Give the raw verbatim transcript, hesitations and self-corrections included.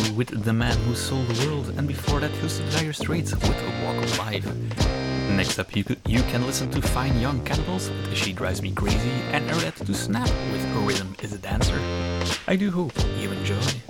with The Man Who Sold the World, and before that Houston Dire Straits with A Walk of Life. Next up, you, could, you can listen to Fine Young Cannibals with She Drives Me Crazy, and Arlette to Snap with Her Rhythm is a Dancer. I do hope you enjoy.